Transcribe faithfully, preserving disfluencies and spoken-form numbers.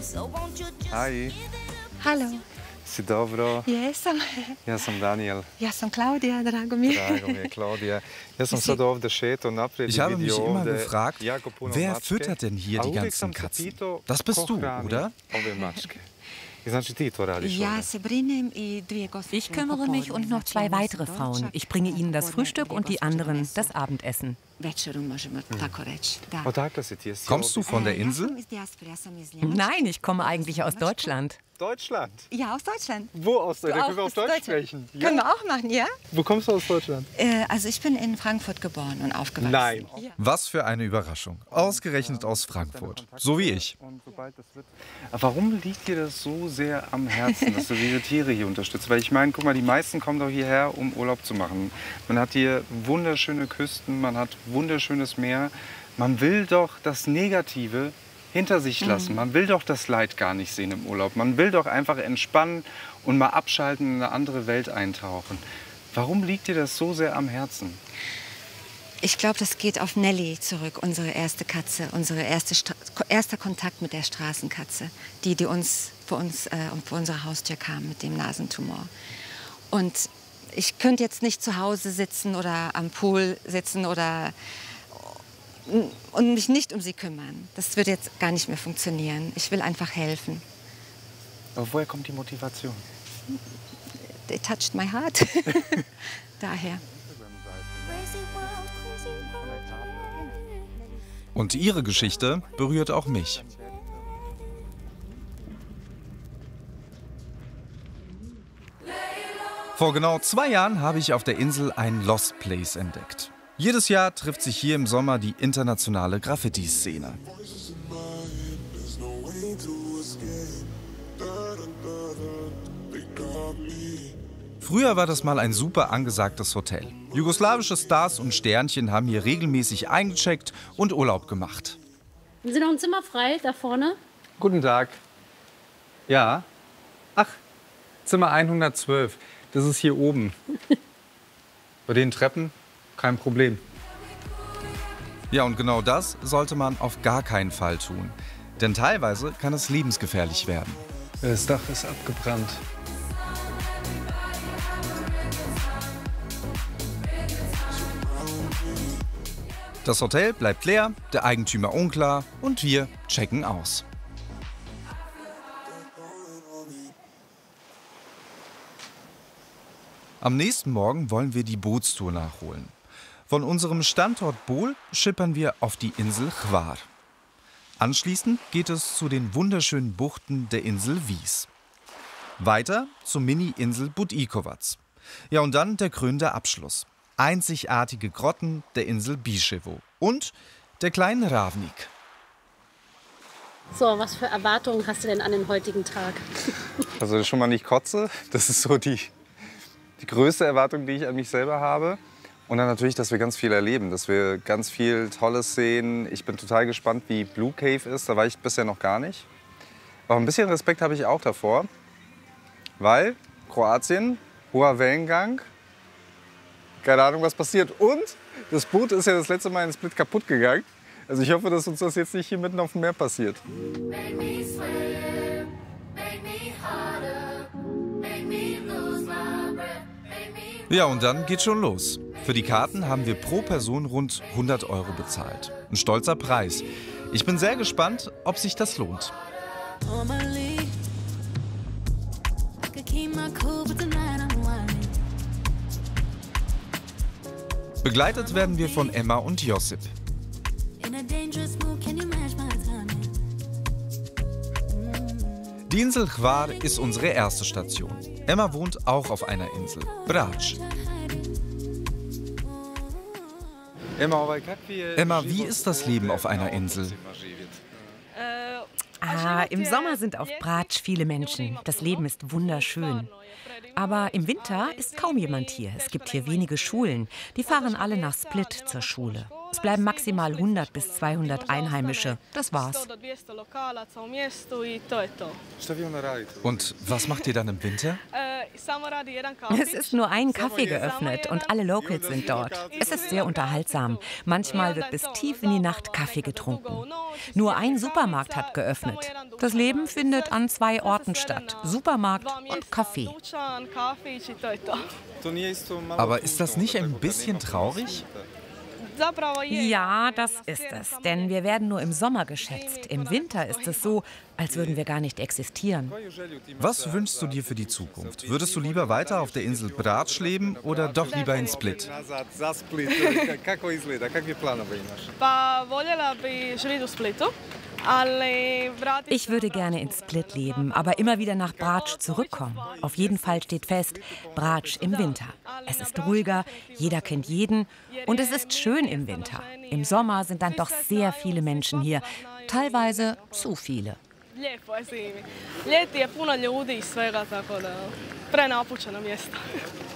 Hi, Halo. si dobro? Jesam. Ja sam Daniel. Ja sam Claudia, drago mi je. Drago mi je, Claudia. Ja sam sad ovdje šetao naprijed Ich i habe mich vidio immer ovdje gefragt, jako puno wer mačke, füttert denn hier a die uvijek ganzen sam se Katzen? pitao Das bist ko du, hrani oder? ove mačke. I znači ti to radiš Ja ovdje? se brinem i dvije gospođe. Ich kümmere mich und noch zwei weitere Frauen. Ich bringe ihnen das Frühstück und die anderen das Abendessen. Večeru možemo tako reći. Da. Odakle si ti? Jesi Kommst du ovdje? von der E, ja Insel? sam iz dijaspore, ja sam iz Njemačke. Nein, ich komme eigentlich aus Deutschland. Deutschland. Ja, aus Deutschland. Wo aus Deutschland? Auch Können wir auf aus Deutsch Deutschland. sprechen? Ja? Können wir auch machen, ja? Wo kommst du aus Deutschland? Äh, also ich bin in Frankfurt geboren und aufgewachsen. Nein. Ja. Was für eine Überraschung. Ausgerechnet aus Frankfurt. So wie ich. Und sobald das wird. Aber warum liegt dir das so sehr am Herzen, dass du diese Tiere hier unterstützt? Weil ich meine, guck mal, die meisten kommen doch hierher, um Urlaub zu machen. Man hat hier wunderschöne Küsten, man hat wunderschönes Meer. Man will doch das Negative hinter sich lassen. Man will doch das Leid gar nicht sehen im Urlaub. Man will doch einfach entspannen und mal abschalten, in eine andere Welt eintauchen. Warum liegt dir das so sehr am Herzen? Ich glaube, das geht auf Nelly zurück, unsere erste Katze, unsere erste Stra erster Kontakt mit der Straßenkatze, die, die uns vor uns äh, und vor unsere Haustür kam mit dem Nasentumor. Und ich könnte jetzt nicht zu Hause sitzen oder am Pool sitzen oder und mich nicht um sie kümmern. Das würde jetzt gar nicht mehr funktionieren. Ich will einfach helfen. Aber woher kommt die Motivation? They touched my heart. Daher. Und ihre Geschichte berührt auch mich. Vor genau zwei Jahren habe ich auf der Insel ein Lost Place entdeckt. Jedes Jahr trifft sich hier im Sommer die internationale Graffiti-Szene. Früher war das mal ein super angesagtes Hotel. Jugoslawische Stars und Sternchen haben hier regelmäßig eingecheckt und Urlaub gemacht. Haben Sie noch ein Zimmer frei da vorne? Guten Tag. Ja. Ach, Zimmer hundertzwölf. Das ist hier oben. Bei den Treppen kein Problem. Ja, und genau das sollte man auf gar keinen Fall tun. Denn teilweise kann es lebensgefährlich werden. Das Dach ist abgebrannt. Das Hotel bleibt leer, der Eigentümer unklar und wir checken aus. Am nächsten Morgen wollen wir die Bootstour nachholen. Von unserem Standort Bol schippern wir auf die Insel Hvar. Anschließend geht es zu den wunderschönen Buchten der Insel Vis. Weiter zur Mini-Insel Budikovac. Ja, und dann der krönende Abschluss. Einzigartige Grotten der Insel Biševo und der kleinen Ravnik. So, was für Erwartungen hast du denn an den heutigen Tag? Also schon mal nicht kotze. Das ist so die, die größte Erwartung, die ich an mich selber habe. Und dann natürlich, dass wir ganz viel erleben, dass wir ganz viel Tolles sehen. Ich bin total gespannt, wie Blue Cave ist. Da war ich bisher noch gar nicht. Aber ein bisschen Respekt habe ich auch davor, weil Kroatien, hoher Wellengang, keine Ahnung, was passiert. Und das Boot ist ja das letzte Mal in Split kaputt gegangen. Also ich hoffe, dass uns das jetzt nicht hier mitten auf dem Meer passiert. Ja, und dann geht's schon los. Für die Karten haben wir pro Person rund hundert Euro bezahlt. Ein stolzer Preis. Ich bin sehr gespannt, ob sich das lohnt. Begleitet werden wir von Emma und Josip. Die Insel Hvar ist unsere erste Station. Emma wohnt auch auf einer Insel, Brač. Emma, wie ist das Leben auf einer Insel? Ah, im Sommer sind auf Brač viele Menschen. Das Leben ist wunderschön. Aber im Winter ist kaum jemand hier. Es gibt hier wenige Schulen. Die fahren alle nach Split zur Schule. Es bleiben maximal hundert bis zweihundert Einheimische. Das war's. Und was macht ihr dann im Winter? Es ist nur ein Kaffee geöffnet und alle Locals sind dort. Es ist sehr unterhaltsam. Manchmal wird bis tief in die Nacht Kaffee getrunken. Nur ein Supermarkt hat geöffnet. Das Leben findet an zwei Orten statt. Supermarkt und Kaffee. Aber ist das nicht ein bisschen traurig? Ja, das ist es. Denn wir werden nur im Sommer geschätzt. Im Winter ist es so, als würden wir gar nicht existieren. Was wünschst du dir für die Zukunft? Würdest du lieber weiter auf der Insel Brač leben oder doch lieber in Split? Ich würde gerne in Split leben, aber immer wieder nach Brač zurückkommen. Auf jeden Fall steht fest, Brač im Winter. Es ist ruhiger, jeder kennt jeden und es ist schön im Winter. Im Sommer sind dann doch sehr viele Menschen hier, teilweise zu viele. Lijepo je zimi. Ljeti je puno ljudi i svega, tako da prenapučeno mjesto.